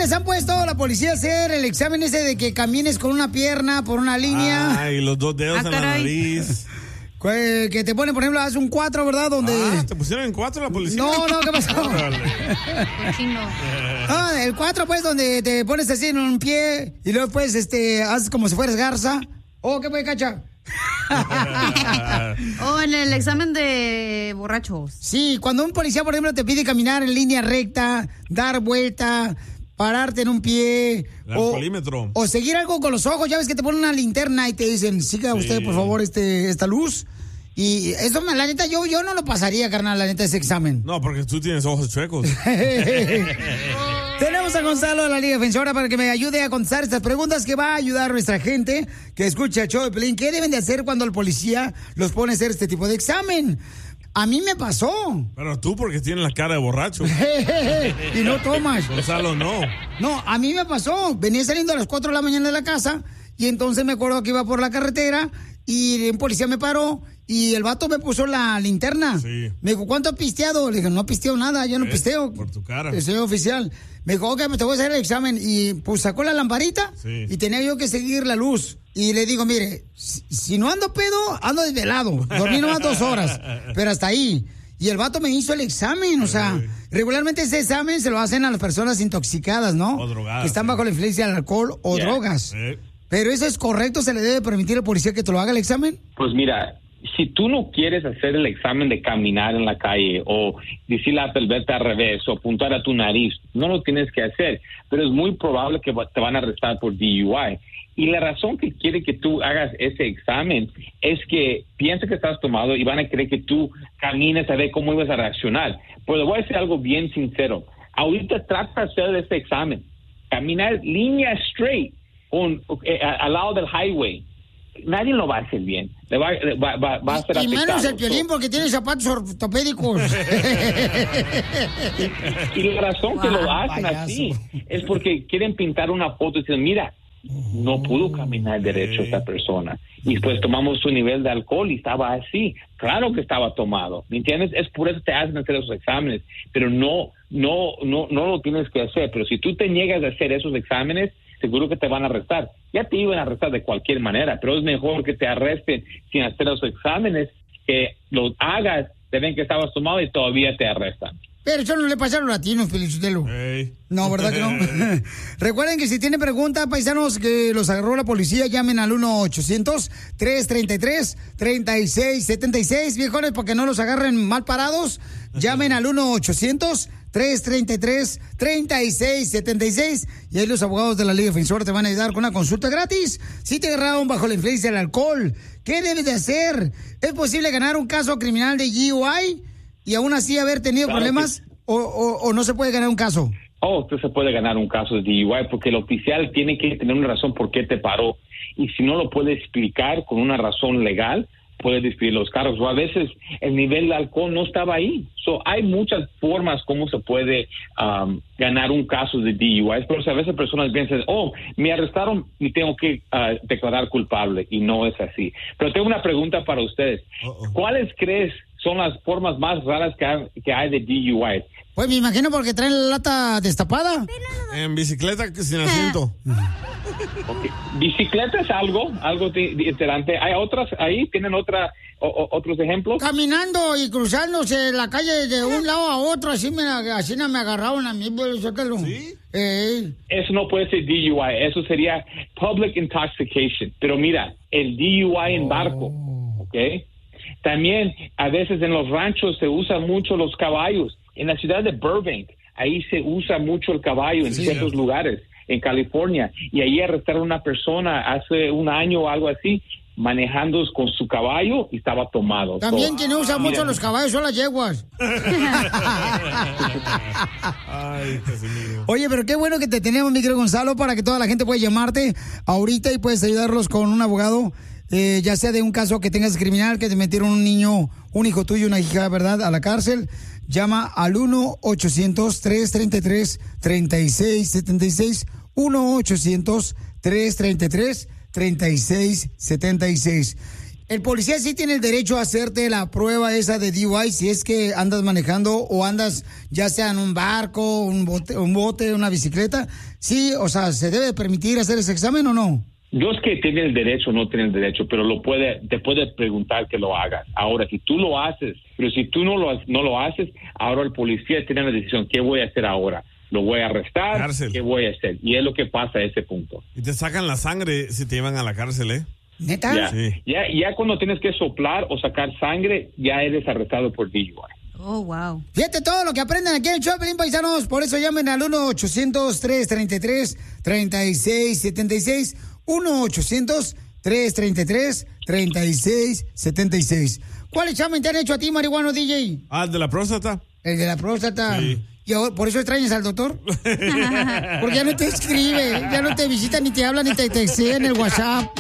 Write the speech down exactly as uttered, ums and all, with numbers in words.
les han puesto la policía a hacer el examen ese de que camines con una pierna por una línea? Ay, los dos dedos ah, en la nariz. Que te ponen, por ejemplo, haz un cuatro, ¿verdad? Donde... Ah, ¿te pusieron en cuatro la policía? No, no, ¿qué pasó? Ah, el cuatro, pues, donde te pones así en un pie y luego, pues, este, haces como si fueras garza. Oh, ¿qué puede, Cacha? O oh, en el examen de borrachos. Sí, cuando un policía, por ejemplo, te pide caminar en línea recta, dar vuelta, pararte en un pie. El o, polímetro. O seguir algo con los ojos. Ya ves que te ponen una linterna y te dicen, siga sí. usted, por favor, este, esta luz. Y eso, la neta, yo, yo no lo pasaría, carnal, la neta, ese examen. No, porque tú tienes ojos chuecos. Tenemos a Gonzalo de la Liga Defensora para que me ayude a contestar estas preguntas que va a ayudar a nuestra gente que escucha el show de Pelín. ¿Qué deben de hacer cuando el policía los pone a hacer este tipo de examen? A mí me pasó. Pero tú porque tienes la cara de borracho. Y no tomas. Gonzalo, no. No, a mí me pasó. Venía saliendo a las cuatro de la mañana de la casa y entonces me acuerdo que iba por la carretera y un policía me paró y el vato me puso la linterna. Sí. Me dijo, ¿cuánto has pisteado? Le dije, no he pisteado nada, yo no ¿Eh? pisteo. Por tu cara. El señor oficial. Me dijo, ok, pues te voy a hacer el examen. Y pues sacó la lamparita sí. y tenía yo que seguir la luz. Y le digo, mire, si, si no ando pedo, ando desvelado. Dormí nomás dos horas, pero hasta ahí. Y el vato me hizo el examen, o sea, sí. regularmente ese examen se lo hacen a las personas intoxicadas, ¿no? O drogadas. Que están sí. bajo la influencia del alcohol o yeah. drogas. Sí. ¿Pero eso es correcto? ¿Se le debe permitir al policía que te lo haga el examen? Pues mira, si tú no quieres hacer el examen de caminar en la calle o decir la pelveta al revés o apuntar a tu nariz, no lo tienes que hacer, pero es muy probable que te van a arrestar por D U I. Y la razón que quiere que tú hagas ese examen es que piensa que estás tomado y van a querer que tú camines a ver cómo ibas a reaccionar. Pero le voy a decir algo bien sincero. Ahorita trata de hacer ese examen. Caminar línea straight con, eh, al lado del highway. Nadie lo va a hacer bien. Le va, va, va, va a ser y afectado. menos el Piolín porque tiene zapatos ortopédicos. y, y la razón wow, que lo hacen payaso. así es porque quieren pintar una foto y dicen, mira, no pudo caminar derecho esta persona. Y después tomamos su nivel de alcohol y estaba así. Claro que estaba tomado. ¿Me entiendes? Es por eso te hacen hacer esos exámenes. Pero no, no, no, no lo tienes que hacer. Pero si tú te niegas a hacer esos exámenes, seguro que te van a arrestar. Ya te iban a arrestar de cualquier manera, pero es mejor que te arresten sin hacer los exámenes, que los hagas, te ven que estabas tomado y todavía te arrestan. Pero eso no le pasa a los latinos, Felicitelo. Hey. No, ¿verdad que no? Recuerden que si tienen preguntas, paisanos, que los agarró la policía, llamen al uno ochocientos, tres treinta y tres, treinta y seis setenta y seis. Viejones, para que no los agarren mal parados, llamen al uno ochocientos, tres treinta y tres, treinta y seis setenta y seis. Y ahí los abogados de la Liga Defensora te van a ayudar con una consulta gratis. Si te agarraron bajo la influencia del alcohol, ¿qué debes de hacer? ¿Es posible ganar un caso criminal de D U I y aún así haber tenido claro problemas o, o, o no se puede ganar un caso? Oh, usted se puede ganar un caso de D U I porque el oficial tiene que tener una razón por qué te paró. Y si no lo puede explicar con una razón legal, puede despedir los cargos. O a veces el nivel de alcohol no estaba ahí. So, hay muchas formas como se puede um, ganar un caso de D U I. Pero a veces personas piensan, oh, me arrestaron y tengo que uh, declarar culpable. Y no es así. Pero tengo una pregunta para ustedes. Uh-oh. ¿Cuáles crees son las formas más raras que hay, que hay de D U I? Pues me imagino porque traen la lata destapada. En bicicleta sin asiento. Okay. Bicicleta es algo, algo diferente. ¿Hay otras ahí? ¿Tienen otra, o, o, otros ejemplos? Caminando y cruzándose la calle de un lado a otro, así me, así me agarraron a mí. ¿Sí? Eh. Eso no puede ser D U I, eso sería public intoxication. Pero mira, el D U I en barco, ¿ok? También a veces en los ranchos se usan mucho los caballos. En la ciudad de Burbank, ahí se usa mucho el caballo en sí, ciertos sí. lugares, en California. Y ahí arrestaron a una persona hace un año o algo así, manejando con su caballo y estaba tomado. También so, quien usa ah, mucho mira. los caballos son las yeguas. Ay, oye, pero qué bueno que te tenemos, mi querido Gonzalo, para que toda la gente pueda llamarte ahorita y puedes ayudarlos con un abogado. Eh, ya sea de un caso que tengas criminal, que te metieron un niño, un hijo tuyo, una hija, ¿verdad?, a la cárcel. Llama al uno ochocientos, tres treinta y tres, treinta y seis setenta y seis. uno ochocientos, tres treinta y tres, treinta y seis setenta y seis. El policía sí tiene el derecho a hacerte la prueba esa de D U I si es que andas manejando o andas ya sea en un barco, un bote, un bote, una bicicleta. Sí, o sea, ¿se debe permitir hacer ese examen o no? No es que tiene el derecho o no tiene el derecho, pero lo puede, te puede preguntar que lo hagas. Ahora, si tú lo haces, pero si tú no lo, no lo haces, ahora el policía tiene la decisión, ¿qué voy a hacer ahora? ¿Lo voy a arrestar? Cárcel. ¿Qué voy a hacer? Y es lo que pasa a ese punto. Y te sacan la sangre si te llevan a la cárcel, ¿eh? ¿Neta? Ya, Sí. ya, ya cuando tienes que soplar o sacar sangre, ya eres arrestado por D U I. Oh, wow. Fíjate todo lo que aprenden aquí en el show, Pelín, paisanos. Por eso llamen al uno ochocientos, tres treinta y tres, treinta y seis setenta y seis. uno ochocientos, tres treinta y tres, treinta y seis setenta y seis. ¿Cuál examen te han hecho a ti, marihuano D J? Ah, ¿el de la próstata? El de la próstata. Sí. ¿Y ahora, por eso extrañas al doctor? Porque ya no te escribe, ya no te visita, ni te habla, ni te textea en el WhatsApp.